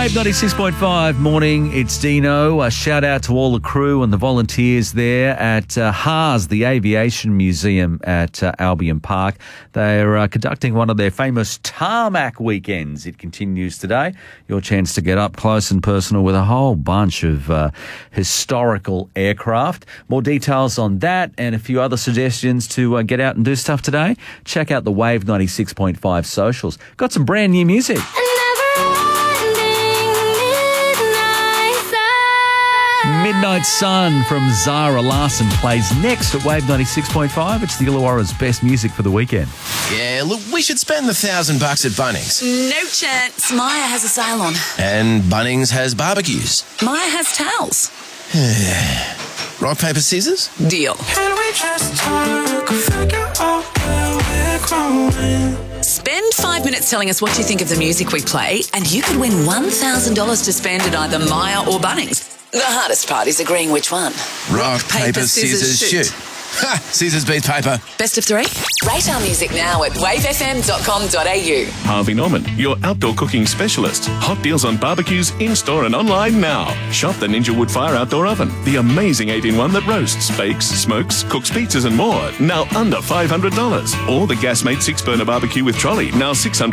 Wave 96.5 morning, it's Dino. A shout out to all the crew and the volunteers there at Haas, the Aviation Museum at Albion Park. They're conducting one of their famous tarmac weekends. It continues today. Your chance to get up close and personal with a whole bunch of historical aircraft. More details on that and a few other suggestions to get out and do stuff today. Check out the Wave 96.5 socials. Got some brand new music. Midnight Sun from Zara Larsson plays next at Wave 96.5. It's the Illawarra's best music for the weekend. Yeah, look, we should spend the $1,000 at Bunnings. No chance. Maya has a sale on. And Bunnings has barbecues. Maya has towels. Rock, paper, scissors? Deal. Can we just talk, figure out where we're growing? Spend 5 minutes telling us what you think of the music we play, and you could win $1,000 to spend at either Maya or Bunnings. The hardest part is agreeing which one. Rock, paper, scissors, shoot. Ha! Scissors beats paper. Best of three? Rate our music now at wavefm.com.au. Harvey Norman, your outdoor cooking specialist. Hot deals on barbecues in-store and online now. Shop the Ninja Wood Fire Outdoor Oven, the amazing 8-in-1 that roasts, bakes, smokes, cooks pizzas and more, now under $500. Or the Gasmate 6-burner barbecue with trolley, now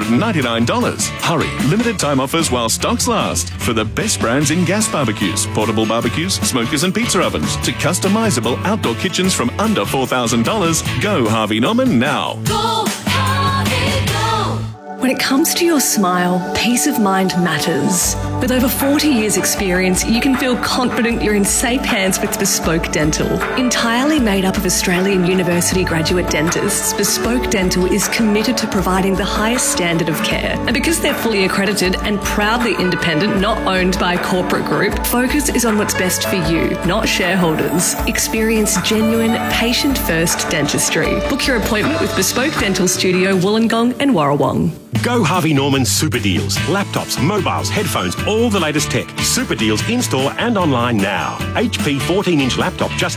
$699. Hurry, limited time offers while stocks last. For the best brands in gas barbecues, portable barbecues, smokers and pizza ovens, to customizable outdoor kitchens from under $4,000. Go Harvey Norman now. Go, Harvey, go! When it comes to your smile, peace of mind matters. With over 40 years' experience, you can feel confident you're in safe hands with Bespoke Dental. Entirely made up of Australian University graduate dentists, Bespoke Dental is committed to providing the highest standard of care. And because they're fully accredited and proudly independent, not owned by a corporate group, focus is on what's best for you, not shareholders. Experience genuine, patient-first dentistry. Book your appointment with Bespoke Dental Studio, Wollongong and Warrawong. Go Harvey Norman super deals. Laptops, mobiles, headphones, all the latest tech. Super deals in-store and online now. HP 14-inch laptop, just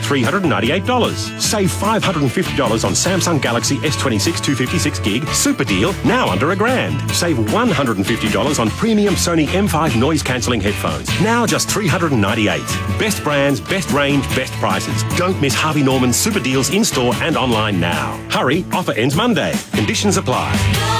$398. Save $550 on Samsung Galaxy S26 256 gig. Super deal, now under $1,000. Save $150 on premium Sony M5 noise-cancelling headphones. Now just $398. Best brands, best range, best prices. Don't miss Harvey Norman super deals in-store and online now. Hurry, offer ends Monday. Conditions apply.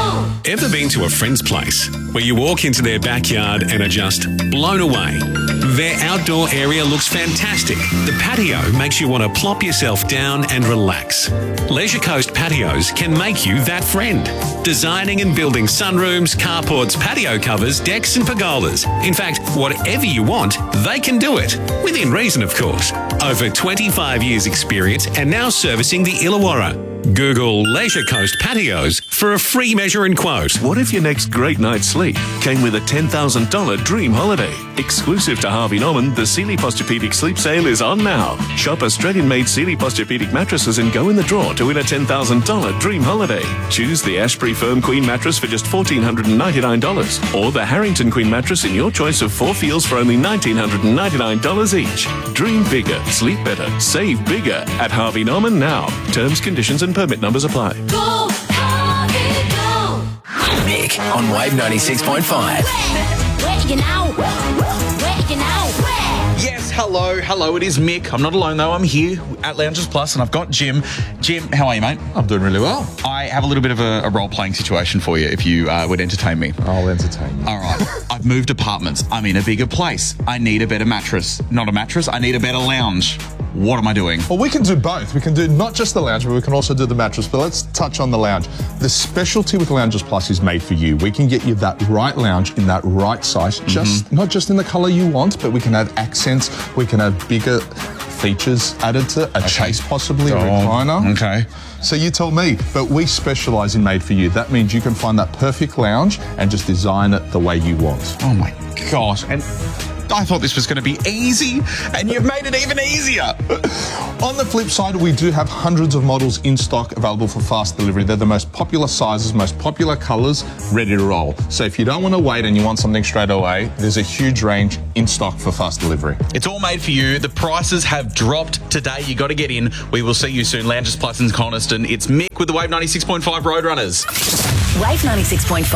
Ever been to a friend's place where you walk into their backyard and are just blown away? Their outdoor area looks fantastic. The patio makes you want to plop yourself down and relax. Leisure Coast Patios can make you that friend. Designing and building sunrooms, carports, patio covers, decks and pergolas. In fact, whatever you want, they can do it. Within reason, of course. Over 25 years experience and now servicing the Illawarra. Google Leisure Coast Patios for a free measure and quote. What if your next great night's sleep came with a $10,000 dream holiday? Exclusive to Harvey Norman, the Sealy Posturepedic Sleep Sale is on now. Shop Australian-made Sealy Posturepedic mattresses and go in the draw to win a $10,000 dream holiday. Choose the Ashbury Firm Queen mattress for just $1,499 or the Harrington Queen mattress in your choice of 4 feels for only $1,999 each. Dream bigger, sleep better, save bigger at Harvey Norman now. Terms, conditions and permit numbers apply. Go, Harvey, go! Mick on Wave 96.5. Where you now? Where you now? Yes, hello, it is Mick. I'm not alone though, I'm here at Lounges Plus and I've got Jim. Jim, how are you, mate? I'm doing really well. I have a little bit of a role-playing situation for you if you would entertain me. I'll entertain you. All right, I've moved apartments. I'm in a bigger place. I need a better mattress. Not a mattress, I need a better lounge. What am I doing? Well, we can do both. We can do not just the lounge, but we can also do the mattress. But let's touch on the lounge. The specialty with Lounges Plus is made for you. We can get you that right lounge in that right size, not just in the colour you want, but we can add accents. We can have bigger features added to a chase, possibly a recliner. Okay. So you tell me, but we specialise in made for you. That means you can find that perfect lounge and just design it the way you want. Oh my gosh. And I thought this was going to be easy, and you've made it even easier. On the flip side, we do have hundreds of models in stock available for fast delivery. They're the most popular sizes, most popular colours, ready to roll. So if you don't want to wait and you want something straight away, there's a huge range in stock for fast delivery. It's all made for you. The prices have dropped today. You got to get in. We will see you soon. Lounges Plus in Coniston. It's Mick with the Wave 96.5 Roadrunners. Wave 96.5